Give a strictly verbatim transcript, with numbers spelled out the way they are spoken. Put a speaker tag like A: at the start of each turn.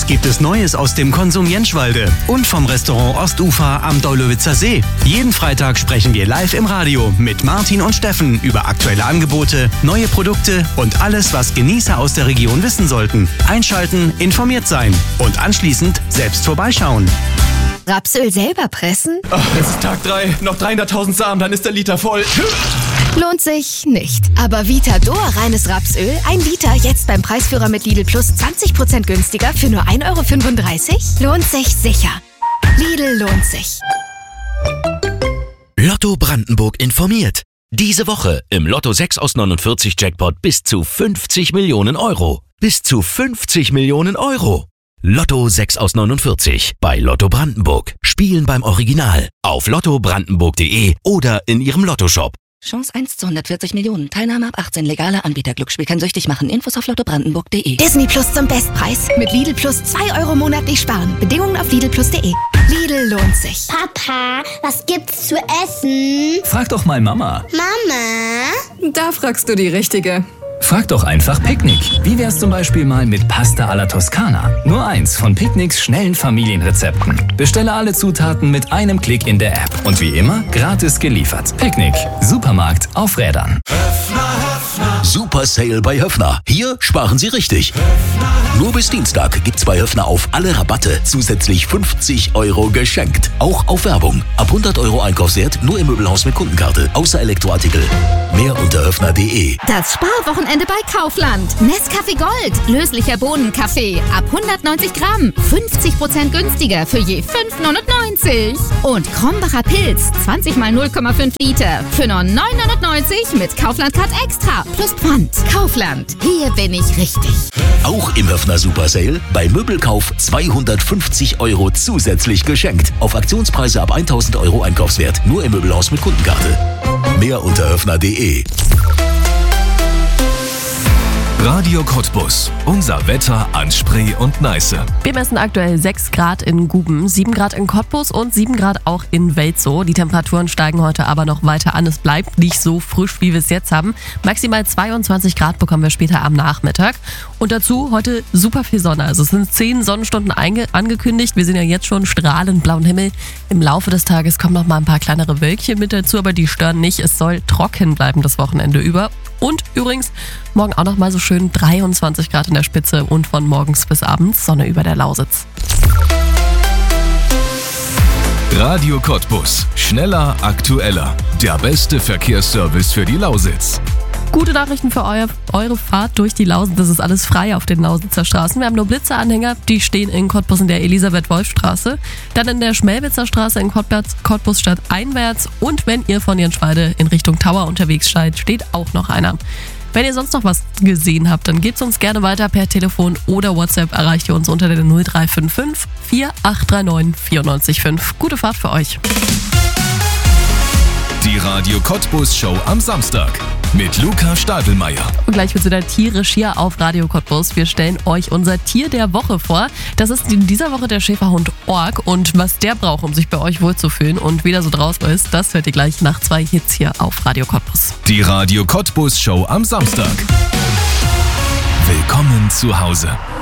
A: Was gibt es Neues aus dem Konsum Jentschwalde und vom Restaurant Ostufer am Daulowitzer See? Jeden Freitag sprechen wir live im Radio mit Martin und Steffen über aktuelle Angebote, neue Produkte und alles, was Genießer aus der Region wissen sollten. Einschalten, informiert sein und anschließend selbst vorbeischauen.
B: Rapsöl selber pressen?
C: Oh, es ist Tag drei, noch dreihunderttausend Samen, dann ist der Liter voll.
B: Lohnt sich nicht. Aber Vitador reines Rapsöl, ein Liter, jetzt beim Preisführer mit Lidl Plus zwanzig Prozent günstiger für nur ein Euro fünfunddreißig? Lohnt sich sicher. Lidl lohnt sich.
D: Lotto Brandenburg informiert. Diese Woche im Lotto sechs aus neunundvierzig Jackpot bis zu fünfzig Millionen Euro. Bis zu fünfzig Millionen Euro. Lotto sechs aus neunundvierzig bei Lotto Brandenburg. Spielen beim Original. Auf lotto brandenburg punkt de oder in Ihrem Lottoshop.
E: Chance eins zu hundertvierzig Millionen. Teilnahme ab achtzehn. Legale Anbieter. Glücksspiel kann süchtig machen. Infos auf lotto brandenburg punkt de.
B: Disney Plus zum Bestpreis. Mit Lidl Plus zwei Euro monatlich sparen. Bedingungen auf lidl plus punkt de. Lidl lohnt sich.
F: Papa, was gibt's zu essen?
G: Frag doch mal Mama.
F: Mama?
H: Da fragst du die Richtige.
G: Frag doch einfach Picknick. Wie wär's zum Beispiel mal mit Pasta alla Toskana? Nur eins von Picknicks schnellen Familienrezepten. Bestelle alle Zutaten mit einem Klick in der App. Und wie immer, gratis geliefert. Picknick. Supermarkt auf Rädern.
D: Super Sale bei Höffner. Hier sparen Sie richtig. Nur bis Dienstag gibt's bei Höffner auf alle Rabatte zusätzlich fünfzig Euro geschenkt. Auch auf Werbung. Ab hundert Euro Einkaufswert nur im Möbelhaus mit Kundenkarte. Außer Elektroartikel. Mehr unter höffner punkt de.
I: Das Sparwochenende bei Kaufland. Nescafé Gold. Löslicher Bohnenkaffee. Ab hundertneunzig Gramm. fünfzig Prozent günstiger für je fünf neunundneunzig. Und Krombacher Pilz. zwanzig mal null Komma fünf Liter. Für nur neun neunundneunzig mit Kaufland Card Extra. Plus Pfand. Kaufland. Hier bin ich richtig.
D: Auch im Höffner Super Sale. Bei Möbelkauf zweihundertfünfzig Euro zusätzlich geschenkt. Auf Aktionspreise ab tausend Euro Einkaufswert. Nur im Möbelhaus mit Kundenkarte. Mehr unter höffner punkt de.
J: Radio Cottbus. Unser Wetter an Spree und Neiße.
K: Wir messen aktuell sechs Grad in Guben, sieben Grad in Cottbus und sieben Grad auch in Welzow. Die Temperaturen steigen heute aber noch weiter an. Es bleibt nicht so frisch, wie wir es jetzt haben. Maximal zweiundzwanzig Grad bekommen wir später am Nachmittag. Und dazu heute super viel Sonne. Also es sind zehn Sonnenstunden einge- angekündigt. Wir sehen ja jetzt schon strahlend blauen Himmel. Im Laufe des Tages kommen noch mal ein paar kleinere Wölkchen mit dazu, aber die stören nicht. Es soll trocken bleiben das Wochenende über. Und übrigens morgen auch noch mal so schön dreiundzwanzig Grad in der Spitze und von morgens bis abends Sonne über der Lausitz.
J: Radio Cottbus. Schneller, aktueller. Der beste Verkehrsservice für die Lausitz.
K: Gute Nachrichten für euer, eure Fahrt durch die Lausitz. Das ist alles frei auf den Lausitzer Straßen. Wir haben nur Blitzeranhänger, die stehen in Cottbus in der Elisabeth-Wolf-Straße. Dann in der Schmelwitzer Straße in Cottbus, Cottbus stadteinwärts. Und wenn ihr von Jentschwalde in Richtung Tower unterwegs seid, steht auch noch einer. Wenn ihr sonst noch was gesehen habt, dann gebt uns gerne weiter per Telefon oder WhatsApp. Erreicht ihr uns unter der null drei fünf fünf vier acht drei neun vier neun fünf. Gute Fahrt für euch.
J: Die Radio Cottbus Show am Samstag mit Luca Stadelmeier.
K: Und gleich wird es wieder tierisch hier auf Radio Cottbus. Wir stellen euch unser Tier der Woche vor. Das ist in dieser Woche der Schäferhund Ork. Und was der braucht, um sich bei euch wohlzufühlen und wieder so draußen ist, das hört ihr gleich nach zwei Hits hier auf Radio Cottbus.
J: Die Radio Cottbus Show am Samstag. Willkommen zu Hause.